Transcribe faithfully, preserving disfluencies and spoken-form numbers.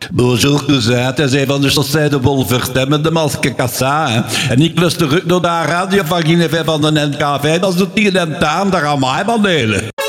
Bonjour cousin, hij zei van de chaussée de Wolvert, met de maske kassa. Hè. En ik lust terug naar de radio van Guinevere van de N K V, dat is de tien en taan, daar gaan mij van delen.